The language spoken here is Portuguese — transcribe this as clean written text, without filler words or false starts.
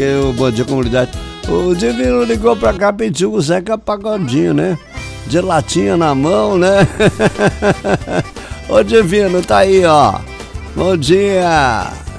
aqui é o Bom Dia Comunidade. O Divino ligou pra cá, pediu o Zeca Pagodinho, né? De latinha na mão, né? Ô Divino, tá aí, ó. Bom dia.